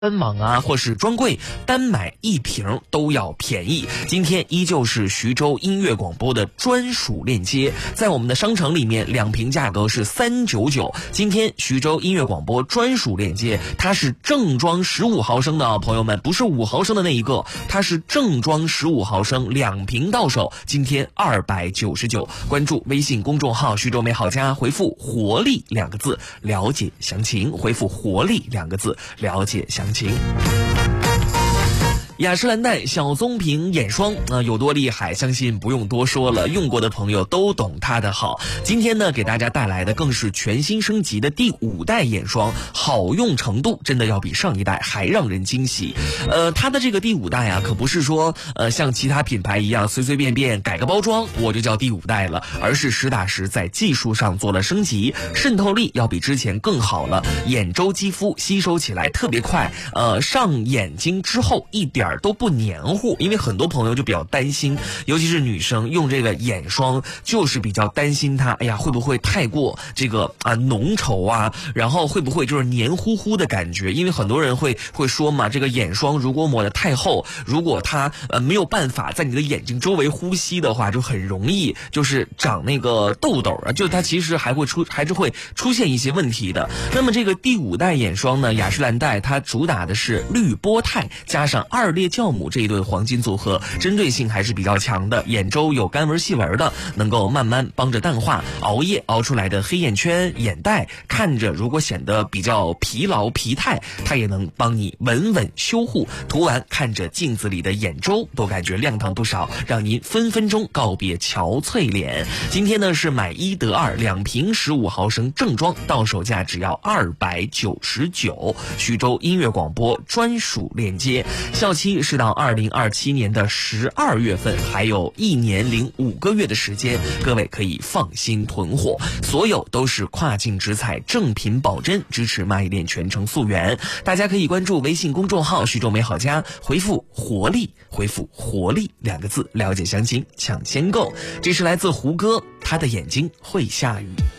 官网啊，或是专柜，单买一瓶都要便宜。今天依旧是徐州音乐广播的专属链接，在我们的商城里面，2瓶价格是399。今天徐州音乐广播专属链接，它是正装15毫升的啊，朋友们，不是5毫升的那一个，它是正装15毫升，2瓶到手，今天299。关注微信公众号徐州美好家，回复活力2个字了解详情，回复活力2个字了解详情。雅诗兰黛小棕瓶眼霜有多厉害，相信不用多说了，用过的朋友都懂它的好。今天呢，给大家带来的更是全新升级的第5代眼霜，好用程度真的要比上一代还让人惊喜。它的这个第5代啊，可不是说像其他品牌一样随随便便改个包装我就叫第5代了，而是实打实在技术上做了升级，渗透力要比之前更好了，眼周肌肤吸收起来特别快，上眼睛之后一点都不黏糊。因为很多朋友就比较担心，尤其是女生用这个眼霜，就是比较担心它，哎呀，会不会太过这个浓稠啊，然后会不会就是黏糊糊的感觉。因为很多人会说嘛，这个眼霜如果抹得太厚，如果它没有办法在你的眼睛周围呼吸的话，就很容易就是长那个痘痘啊，就它其实还是会出现一些问题的。那么这个第5代眼霜呢，雅诗兰黛它主打的是绿波肽加上2列酵母这一对黄金组合，针对性还是比较强的。眼周有干纹细纹的，能够慢慢帮着淡化熬夜熬出来的黑眼圈、眼袋，看着如果显得比较疲劳疲态，它也能帮你稳稳修护。涂完看着镜子里的眼周都感觉亮堂不少，让您分分钟告别憔悴脸。今天呢是买1得2，2瓶15毫升正装，到手价只要299。徐州音乐广播专属链接，效期是到2027年的12月份，还有1年0.5个月的时间，各位可以放心囤货。所有都是跨境直采，正品保真，支持蚂蚁链全程溯源。大家可以关注微信公众号徐州美好家，回复活力2个字了解详情，抢先购。这是来自胡歌，他的眼睛会下雨。